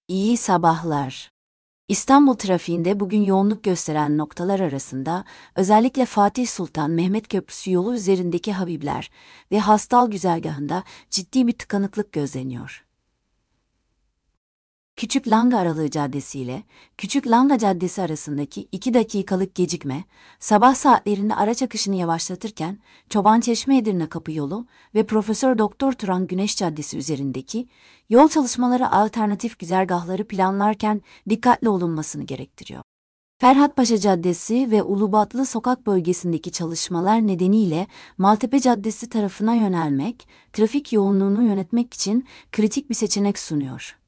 İyi sabahlar. İstanbul trafiğinde bugün yoğunluk gösteren noktalar arasında özellikle Fatih Sultan Mehmet Köprüsü yolu üzerindeki Habibler ve Hastal güzergahında ciddi bir tıkanıklık gözleniyor. Küçük Langa Aralığı Caddesi ile Küçük Langa Caddesi arasındaki 2 dakikalık gecikme, sabah saatlerinde araç akışını yavaşlatırken Çobançeşme Edirne Kapı Yolu ve Profesör Doktor Turan Güneş Caddesi üzerindeki yol çalışmaları alternatif güzergahları planlarken dikkatli olunmasını gerektiriyor. Ferhatpaşa Caddesi ve Ulubatlı Sokak bölgesindeki çalışmalar nedeniyle Maltepe Caddesi tarafına yönelmek, trafik yoğunluğunu yönetmek için kritik bir seçenek sunuyor.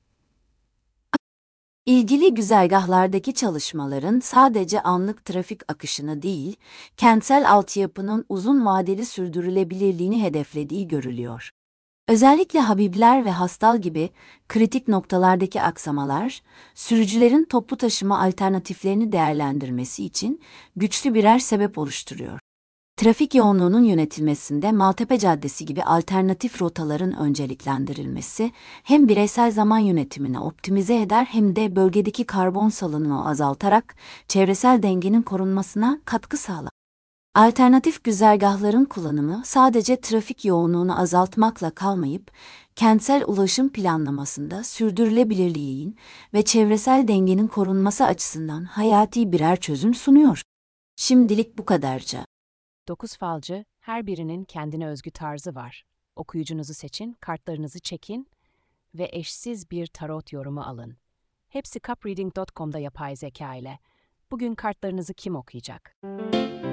İlgili güzergahlardaki çalışmaların sadece anlık trafik akışını değil, kentsel altyapının uzun vadeli sürdürülebilirliğini hedeflediği görülüyor. Özellikle Habibler ve Hastal gibi kritik noktalardaki aksamalar, sürücülerin toplu taşıma alternatiflerini değerlendirmesi için güçlü birer sebep oluşturuyor. Trafik yoğunluğunun yönetilmesinde Maltepe Caddesi gibi alternatif rotaların önceliklendirilmesi hem bireysel zaman yönetimini optimize eder hem de bölgedeki karbon salınımını azaltarak çevresel dengenin korunmasına katkı sağlar. Alternatif güzergahların kullanımı sadece trafik yoğunluğunu azaltmakla kalmayıp, kentsel ulaşım planlamasında sürdürülebilirliğin ve çevresel dengenin korunması açısından hayati birer çözüm sunuyor. Şimdilik bu kadarca. 9 falcı, her birinin kendine özgü tarzı var. Okuyucunuzu seçin, kartlarınızı çekin ve eşsiz bir tarot yorumu alın. Hepsi cupreading.com'da yapay zeka ile. Bugün kartlarınızı kim okuyacak?